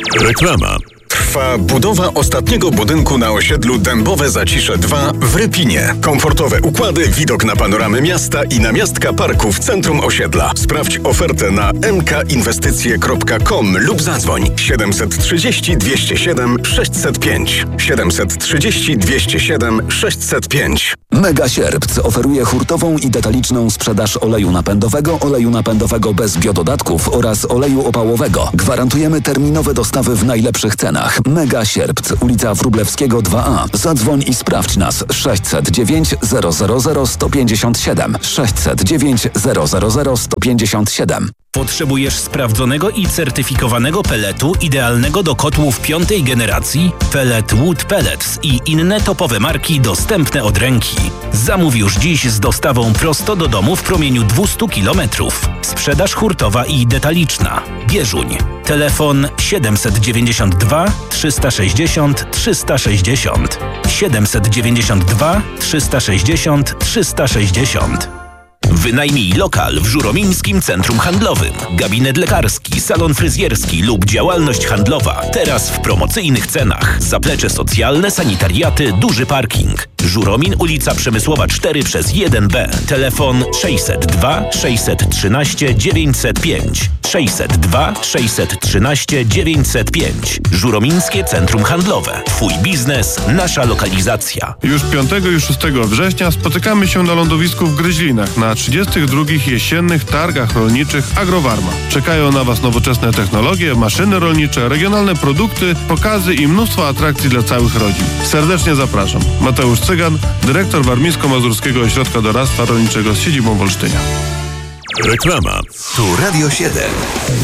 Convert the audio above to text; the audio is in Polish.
Reklama. Trwa budowa ostatniego budynku na osiedlu Dębowe Zacisze 2 w Rypinie. Komfortowe układy, widok na panoramy miasta i namiastka parku w centrum osiedla. Sprawdź ofertę na mkinwestycje.com lub zadzwoń 730 207 605. 730 207 605. Mega Sierpc oferuje hurtową i detaliczną sprzedaż oleju napędowego bez biododatków oraz oleju opałowego. Gwarantujemy terminowe dostawy w najlepszych cenach. Mega Sierpc, ulica Wróblewskiego 2A. Zadzwoń i sprawdź nas 609 000 157 609 000 157. Potrzebujesz sprawdzonego i certyfikowanego peletu idealnego do kotłów 5. generacji? Pellet Wood Pellets i inne topowe marki dostępne od ręki. Zamów już dziś z dostawą prosto do domu w promieniu 200 km. Sprzedaż hurtowa i detaliczna. Bieżuń. Telefon 792 360 360. 792 360 360. Wynajmij lokal w Żuromińskim Centrum Handlowym. Gabinet lekarski, salon fryzjerski lub działalność handlowa. Teraz w promocyjnych cenach. Zaplecze socjalne, sanitariaty, duży parking. Żuromin, ulica Przemysłowa 4/1B. Telefon 602 613 905. 602 613 905. Żuromińskie Centrum Handlowe. Twój biznes, nasza lokalizacja. Już 5 i 6 września spotykamy się na lądowisku w Gryźlinach na 32. jesiennych targach rolniczych Agrowarma. Czekają na Was nowoczesne technologie, maszyny rolnicze, regionalne produkty, pokazy i mnóstwo atrakcji dla całych rodzin. Serdecznie zapraszam. Mateusz Cygan, dyrektor Warmińsko-Mazurskiego Ośrodka Doradztwa Rolniczego z siedzibą w Olsztynie. Reklama. Tu Radio 7.